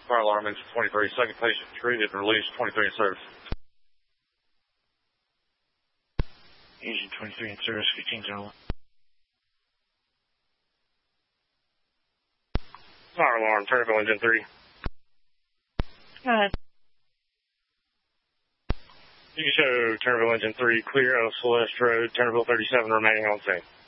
Fire alarm engine 23. Second patient treated and released. 23 in service. Engine 23 in service. 15-1. Fire alarm, Turnerville engine 3. Go ahead. You can show Turnerville engine 3 clear of Celeste Road, Turnerville 37 remaining on scene.